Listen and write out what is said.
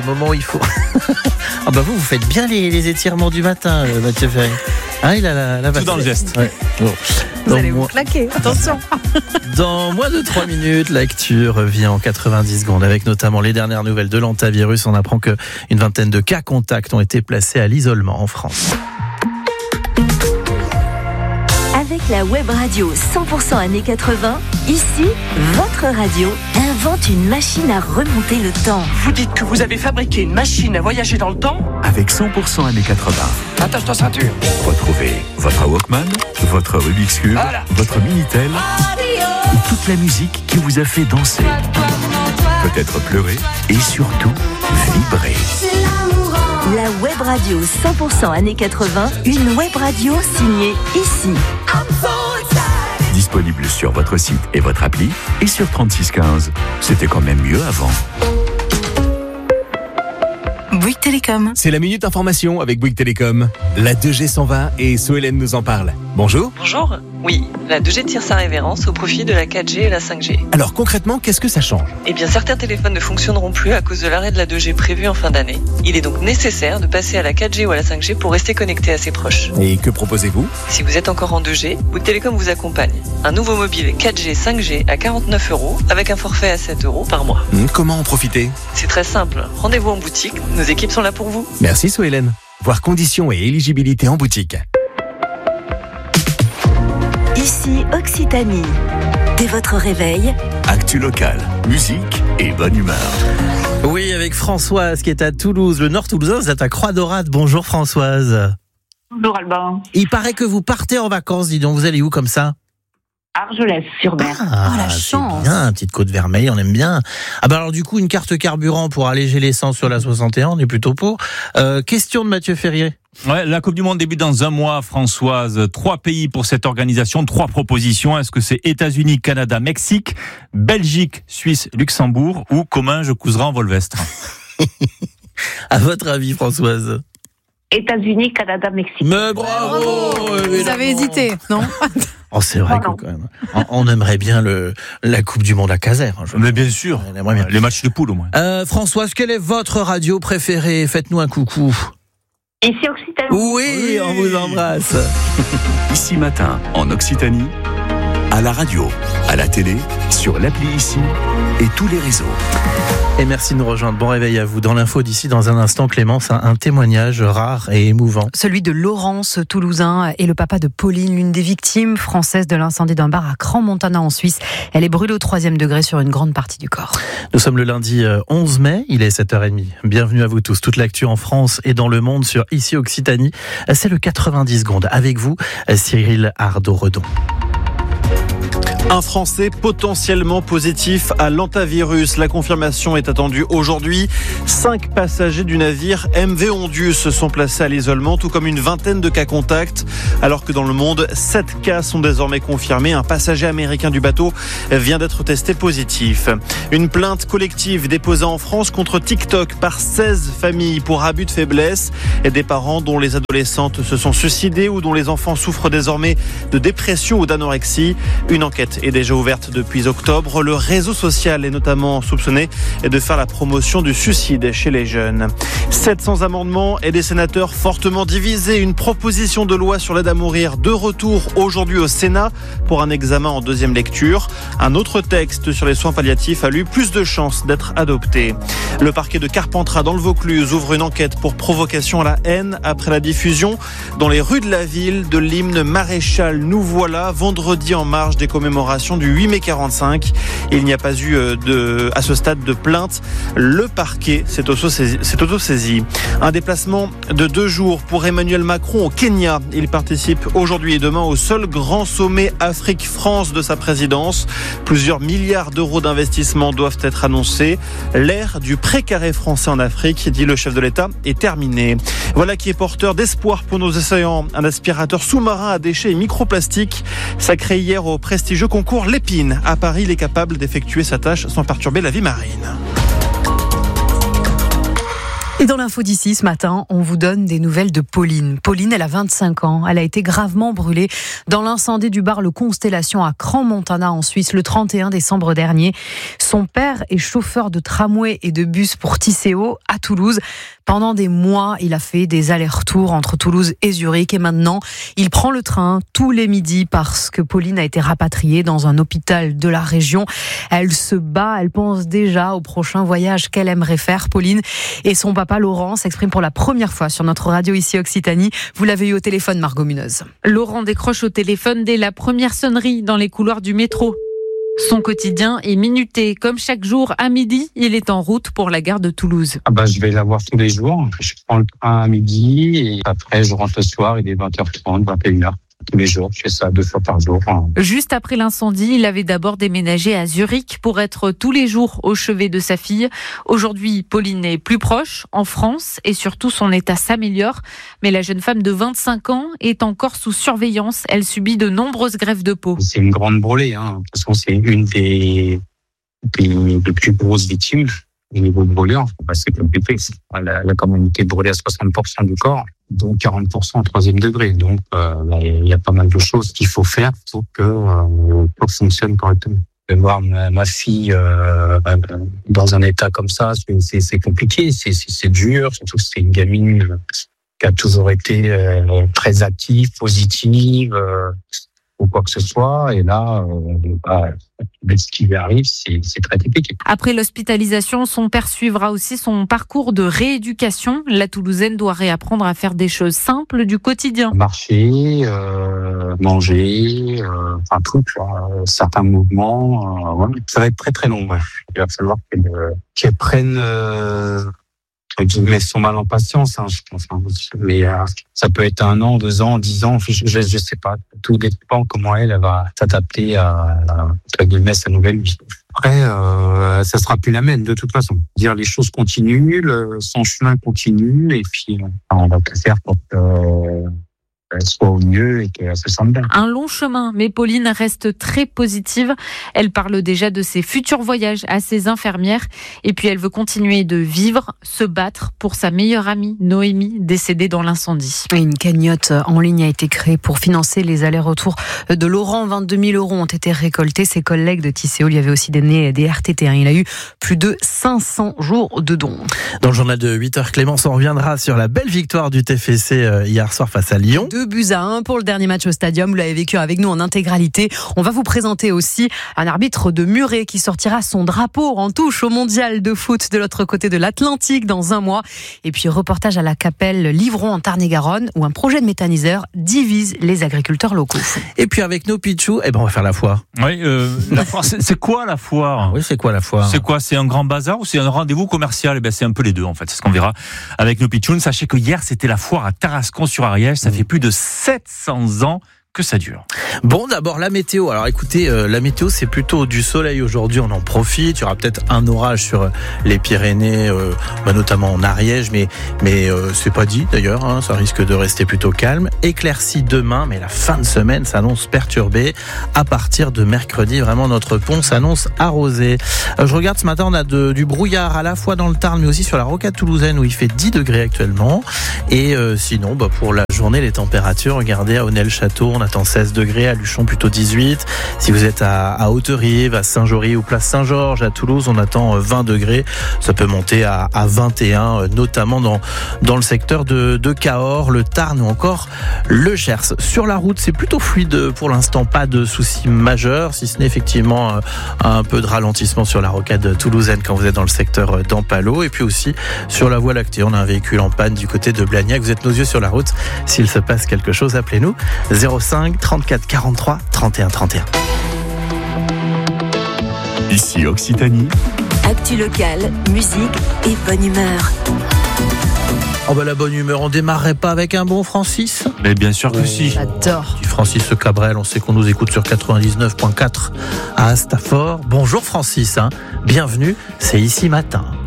Au moment où il faut. Ah bah vous faites bien les étirements du matin, Mathieu Ferry. Hein, il a la tout dans le geste. Ouais. Bon. Vous allez vous claquer, attention. Dans moins de 3 minutes, l'actu revient en 90 secondes avec notamment les dernières nouvelles de l'hantavirus. On apprend qu'une vingtaine de cas contacts ont été placés à l'isolement en France. Avec la web radio 100% années 80, ici, votre radio invente une machine à remonter le temps. Vous dites que vous avez fabriqué une machine à voyager dans le temps ? Avec 100% années 80. Attache ta ceinture. Retrouvez votre Walkman, votre Rubik's Cube, Voilà. votre Minitel ou toute la musique qui vous a fait danser, peut-être pleurer et surtout vibrer. La web radio 100% années 80, une web radio signée ici. Disponible sur votre site et votre appli et sur 3615. C'était quand même mieux avant. Bouygues Télécom. C'est la Minute Information avec Bouygues Télécom. La 2G s'en va et Sohélène nous en parle. Bonjour. Bonjour. Oui, la 2G tire sa révérence au profit de la 4G et la 5G. Alors concrètement, qu'est-ce que ça change ? Eh bien, certains téléphones ne fonctionneront plus à cause de l'arrêt de la 2G prévu en fin d'année. Il est donc nécessaire de passer à la 4G ou à la 5G pour rester connecté à ses proches. Et que proposez-vous ? Si vous êtes encore en 2G, Bouygues Télécom vous accompagne. Un nouveau mobile 4G, 5G à 49 € avec un forfait à 7 € par mois. Comment en profiter ? C'est très simple. Rendez-vous en boutique. Nos équipes sont là pour vous. Merci Sohélène. Voir conditions et éligibilité en boutique. Ici, Occitanie. Dès votre réveil, Actu locale, musique et bonne humeur. Oui, avec Françoise qui est à Toulouse. Le Nord Toulousain, vous êtes à Croix-Dorade. Bonjour Françoise. Bonjour Alban. Il paraît que vous partez en vacances, dis donc. Vous allez où comme ça ? Argelès-sur-Mer. Ah, la c'est chance. bien, petite côte vermeille, on aime bien. Ah bah alors du coup, une carte carburant pour alléger l'essence sur la 61, on est plutôt pour. Question de Mathieu Ferrier. Ouais, la Coupe du Monde débute dans un mois, Françoise. 3 pays pour cette organisation, 3 propositions. Est-ce que c'est États-Unis, Canada, Mexique, Belgique, Suisse, Luxembourg ou commun, je couserai en Volvestre? À votre avis, Françoise? États-Unis, Canada, Mexique. Mais bravo! Vous avez hésité, non? Oh, c'est vrai que Non. quand même, on aimerait bien la Coupe du Monde à Caser. Mais bien sûr, On aimerait bien. les matchs de poule au moins. Françoise, quelle est votre radio préférée? Faites-nous un coucou. Ici Occitanie. Oui, on vous embrasse. Ici matin, en Occitanie, à la radio, à la télé, sur l'appli Ici et tous les réseaux. Et merci de nous rejoindre. Bon réveil à vous. Dans l'info d'ici, dans un instant, Clémence, un témoignage rare et émouvant. Celui de Laurence, Toulousain, et le papa de Pauline, l'une des victimes françaises de l'incendie d'un bar à Crans-Montana en Suisse. Elle est brûlée au 3e degré sur une grande partie du corps. Nous sommes le lundi 11 mai, il est 7h30. Bienvenue à vous tous. Toute l'actu en France et dans le monde sur Ici Occitanie. C'est le 90 secondes. Avec vous, Cyril Ardo-Redon. Un Français potentiellement positif à l'hantavirus. La confirmation est attendue aujourd'hui. 5 passagers du navire MV Ondius se sont placés à l'isolement, tout comme une vingtaine de cas contacts. Alors que dans le monde, 7 cas sont désormais confirmés. Un passager américain du bateau vient d'être testé positif. Une plainte collective déposée en France contre TikTok par 16 familles pour abus de faiblesse. Et des parents dont les adolescentes se sont suicidées ou dont les enfants souffrent désormais de dépression ou d'anorexie. Une enquête est déjà ouverte depuis octobre. Le réseau social est notamment soupçonné de faire la promotion du suicide chez les jeunes. 700 amendements et des sénateurs fortement divisés. Une proposition de loi sur l'aide à mourir de retour aujourd'hui au Sénat pour un examen en 2e lecture. Un autre texte sur les soins palliatifs a eu plus de chances d'être adopté. Le parquet de Carpentras dans le Vaucluse ouvre une enquête pour provocation à la haine après la diffusion dans les rues de la ville de l'hymne Maréchal Nous voilà vendredi en marge des commémorations du 8 mai 45. Il n'y a pas eu à ce stade de plainte. Le parquet s'est auto-saisi. Un déplacement de 2 jours pour Emmanuel Macron au Kenya. Il participe aujourd'hui et demain au seul grand sommet Afrique-France de sa présidence. Plusieurs milliards d'euros d'investissement doivent être annoncés. L'ère du précaré français en Afrique, dit le chef de l'État, est terminée. Voilà qui est porteur d'espoir pour nos océans. Un aspirateur sous-marin à déchets et microplastiques sacré hier au prestigieux concours Lépine. À Paris, il est capable d'effectuer sa tâche sans perturber la vie marine. Et dans l'info d'ici ce matin, on vous donne des nouvelles de Pauline. Pauline, elle a 25 ans. Elle a été gravement brûlée dans l'incendie du bar Le Constellation à Crans-Montana en Suisse le 31 décembre dernier. Son père est chauffeur de tramway et de bus pour Tisséo à Toulouse. Pendant des mois, il a fait des allers-retours entre Toulouse et Zurich et maintenant, il prend le train tous les midis parce que Pauline a été rapatriée dans un hôpital de la région. Elle se bat, elle pense déjà au prochain voyage qu'elle aimerait faire, Pauline. Et son papa, Laurent, s'exprime pour la première fois sur notre radio ici Occitanie. Vous l'avez eu au téléphone, Margot Munoz. Laurent décroche au téléphone dès la première sonnerie dans les couloirs du métro. Son quotidien est minuté. Comme chaque jour, à midi, il est en route pour la gare de Toulouse. Je vais la voir tous les jours. Je prends le train à midi et après, je rentre le soir. Il est 20h30, 21h. Tous les jours, je fais ça 2 fois par jour. Juste après l'incendie, il avait d'abord déménagé à Zurich pour être tous les jours au chevet de sa fille. Aujourd'hui, Pauline est plus proche, en France, et surtout son état s'améliore. Mais la jeune femme de 25 ans est encore sous surveillance. Elle subit de nombreuses greffes de peau. C'est une grande brûlée. De toute façon, c'est une des plus grosses victimes au niveau de brûlure. Parce que elle a quand même été brûlée à 60% du corps, dont 40% au 3e degré. Donc, il y a pas mal de choses qu'il faut faire pour que tout fonctionne correctement. De voir ma fille dans un état comme ça, c'est compliqué, c'est dur, surtout que c'est une gamine qui a toujours été très active, positive, ou quoi que ce soit. Et là, ce qui lui arrive, c'est très typique. Après l'hospitalisation, son père suivra aussi son parcours de rééducation. La Toulousaine doit réapprendre à faire des choses simples du quotidien. Marcher, manger, tout, certains mouvements. Ça va être très très long. Ouais. Il va falloir qu'elle prenne son mal en patience, je pense. Mais ça peut être 1 an, 2 ans, 10 ans, je sais pas. Tout dépend comment elle va s'adapter à sa nouvelle vie. Après, ça sera plus la même de toute façon. Dire les choses continuent, son chemin continue, et puis on va tout faire pour qu'elle soit au mieux et qu'elle se sente bien. Un long chemin, mais Pauline reste très positive. Elle parle déjà de ses futurs voyages à ses infirmières. Et puis elle veut continuer de vivre, se battre pour sa meilleure amie, Noémie, décédée dans l'incendie. Une cagnotte en ligne a été créée pour financer les allers-retours de Laurent. 22 000 € ont été récoltés. Ses collègues de Tisséo lui avaient aussi donné des RTT. Il a eu plus de 500 jours de dons. Dans le journal de 8h, Clémence, on reviendra sur la belle victoire du TFC hier soir face à Lyon. 2-1 pour le dernier match au Stadium. Vous l'avez vécu avec nous en intégralité. On va vous présenter aussi un arbitre de Muret qui sortira son drapeau en touche au mondial de foot de l'autre côté de l'Atlantique dans 1 mois. Et puis reportage à la Capelle Livron en Tarn-et-Garonne où un projet de méthaniseur divise les agriculteurs locaux. Et puis avec nos Pichou, on va faire la foire. Oui, la foire, c'est quoi la foire ? Oui, c'est quoi la foire ? C'est quoi ? C'est un grand bazar ou c'est un rendez-vous commercial ? C'est un peu les deux en fait. C'est ce qu'on verra avec nos Pichounes. Sachez que hier c'était la foire à Tarascon-sur-Ariège. Ça fait plus de 700 ans que ça dure. Bon, d'abord la météo. Alors écoutez, la météo c'est plutôt du soleil aujourd'hui, on en profite. Il y aura peut-être un orage sur les Pyrénées, notamment en Ariège, mais c'est pas dit d'ailleurs, ça risque de rester plutôt calme. Éclairci demain, mais la fin de semaine s'annonce perturbée. À partir de mercredi, vraiment notre pont s'annonce arrosé. Je regarde ce matin, on a du brouillard à la fois dans le Tarn, mais aussi sur la rocade toulousaine où il fait 10 degrés actuellement. Et sinon, pour la journée, les températures, regardez à Aunel-Château, on attend 16 degrés, à Luchon plutôt 18. Si vous êtes à Haute-Rive, à Saint-Jory ou place Saint-Georges, à Toulouse, on attend 20 degrés. Ça peut monter à 21, notamment dans le secteur de Cahors, le Tarn ou encore le Gers. Sur la route, c'est plutôt fluide pour l'instant, pas de soucis majeurs, si ce n'est effectivement un peu de ralentissement sur la rocade toulousaine quand vous êtes dans le secteur d'Ampalo. Et puis aussi sur la voie lactée, on a un véhicule en panne du côté de Blagnac. Vous êtes nos yeux sur la route. S'il se passe quelque chose, appelez-nous 05 34 43 31 31. Ici Occitanie. Actu locale, musique et bonne humeur. La bonne humeur, on démarrerait pas avec un bon Francis ? Mais bien sûr que si. J'adore. Du Francis Cabrel, on sait qu'on nous écoute sur 99.4 à Stafford. Bonjour Francis, bienvenue, c'est Ici Matin.